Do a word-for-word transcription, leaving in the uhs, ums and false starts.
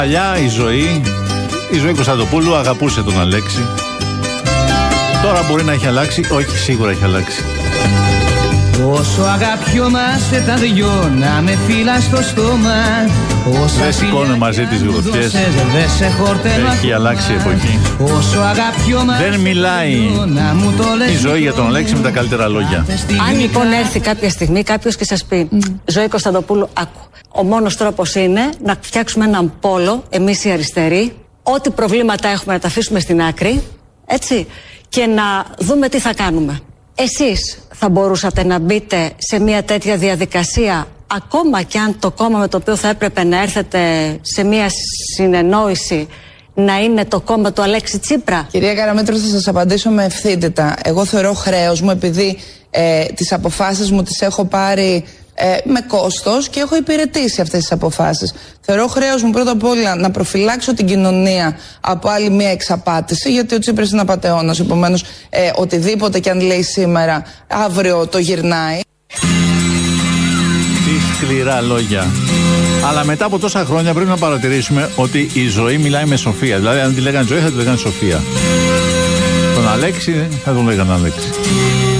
Παλιά η ζωή, η ζωή Κωνσταντοπούλου αγαπούσε τον Αλέξη. Τώρα μπορεί να έχει αλλάξει, όχι, σίγουρα έχει αλλάξει. Όσο αγαπιόμαστε τα δυο, να με φύλλα στο στόμα. Δεν σηκώνω μαζί τις γροθιές. Έχει αλλάξει η εποχή. Δεν μιλάει η ζωή για τον Αλέξη με τα καλύτερα λόγια. Αν λοιπόν έρθει κάποια στιγμή κάποιος και σας πει mm. Ζωή Κωνσταντοπούλου, άκου, ο μόνος τρόπος είναι να φτιάξουμε έναν πόλο, εμείς οι αριστεροί, ό,τι προβλήματα έχουμε να τα αφήσουμε στην άκρη, έτσι, και να δούμε τι θα κάνουμε. Εσείς θα μπορούσατε να μπείτε σε μια τέτοια διαδικασία, ακόμα και αν το κόμμα με το οποίο θα έπρεπε να έρθετε σε μια συνεννόηση να είναι το κόμμα του Αλέξη Τσίπρα? Κυρία Καραμέτρου, θα σας απαντήσω με ευθύτητα. Εγώ θεωρώ χρέος μου, επειδή ε, τις αποφάσεις μου τις έχω πάρει ε, με κόστος και έχω υπηρετήσει αυτές τις αποφάσεις. Θεωρώ χρέος μου πρώτα απ' όλα να προφυλάξω την κοινωνία από άλλη μια εξαπάτηση, γιατί ο Τσίπρας είναι απατεώνας. Επομένως, ε, οτιδήποτε και αν λέει σήμερα, αύριο το γυρνάει. Τι σκληρά λόγια. Αλλά μετά από τόσα χρόνια πρέπει να παρατηρήσουμε ότι η ζωή μιλάει με σοφία. Δηλαδή, αν τη λέγανε ζωή, θα τη λέγανε Σοφία. Τον Αλέξη θα τον λέγανε Αλέξη.